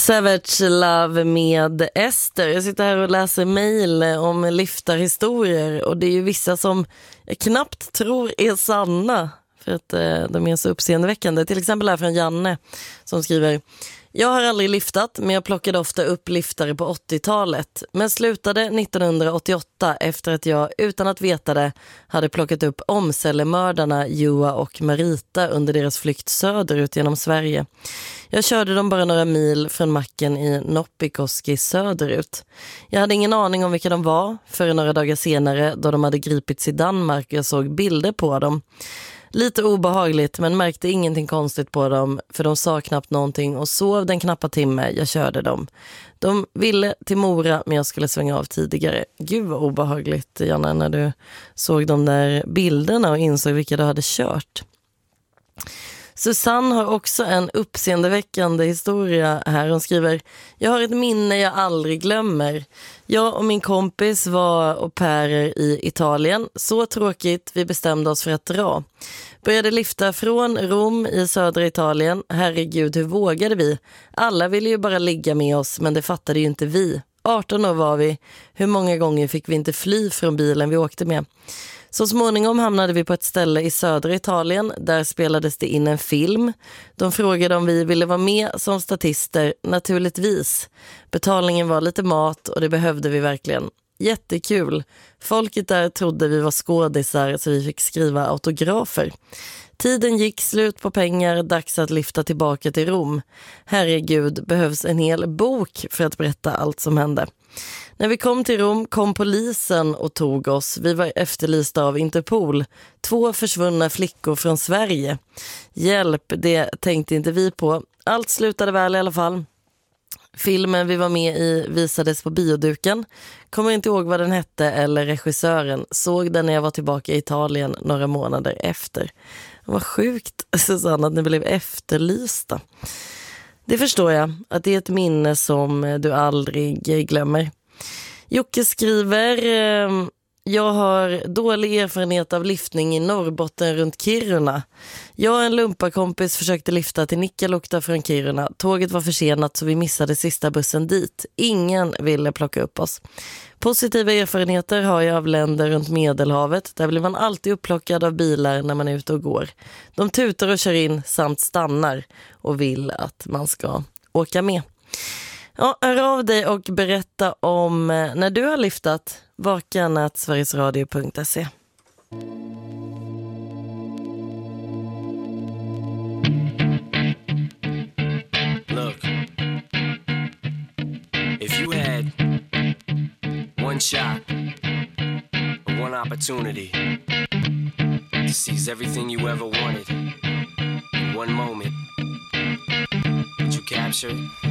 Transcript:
Savage Love med Ester. Jag sitter här och läser mejl om liftarhistorier och det är ju vissa som jag knappt tror är sanna för att de är så uppseendeväckande. Till exempel här från Janne som skriver: jag har aldrig liftat, men jag plockade ofta upp liftare på 80-talet. Men slutade 1988 efter att jag, utan att veta det, hade plockat upp omcellemördarna Joa och Marita under deras flykt söderut genom Sverige. Jag körde dem bara några mil från macken i Noppikoski söderut. Jag hade ingen aning om vilka de var förrän några dagar senare då de hade gripits i Danmark och jag såg bilder på dem. Lite obehagligt, men märkte ingenting konstigt på dem för de sa knappt någonting och sov den knappa timme jag körde dem. De ville till Mora men jag skulle svänga av tidigare. Gud vad obehagligt, Janne, när du såg de där bilderna och insåg vilka du hade kört. Susanne har också en uppseendeväckande historia här. Hon skriver: jag har ett minne jag aldrig glömmer. Jag och min kompis var au pairer i Italien. Så tråkigt, vi bestämde oss för att dra. Började lifta från Rom i södra Italien. Herregud, hur vågade vi? Alla ville ju bara ligga med oss, men det fattade ju inte vi. 18 år var vi. Hur många gånger fick vi inte fly från bilen vi åkte med? Så småningom hamnade vi på ett ställe i södra Italien. Där spelades det in en film. De frågade om vi ville vara med som statister. Naturligtvis. Betalningen var lite mat och det behövde vi verkligen. Jättekul. Folket där trodde vi var skådisar så vi fick skriva autografer. Tiden gick, slut på pengar, dags att lyfta tillbaka till Rom. Herregud, behövs en hel bok för att berätta allt som hände. När vi kom till Rom kom polisen och tog oss. Vi var efterlysta av Interpol. 2 försvunna flickor från Sverige. Hjälp, det tänkte inte vi på. Allt slutade väl i alla fall. Filmen vi var med i visades på bioduken. Kommer inte ihåg vad den hette eller regissören. Såg den när jag var tillbaka i Italien några månader efter. Vad sjukt, Susanne, att ni blev efterlysta. Det förstår jag, att det är ett minne som du aldrig glömmer. Jocke skriver: jag har dålig erfarenhet av liftning i Norrbotten runt Kiruna. Jag och en lumparkompis försökte lifta till Nikkaluokta från Kiruna. Tåget var försenat så vi missade sista bussen dit. Ingen ville plocka upp oss. Positiva erfarenheter har jag av länder runt Medelhavet. Där blir man alltid upplockad av bilar när man är ute och går. De tutar och kör in samt stannar och vill att man ska åka med. Ja, hör av dig och berätta om när du har liftat. vakan@sverigesradio.se. Look, if you had one shot, one opportunity to seize everything you ever wanted in one moment, would you capture it?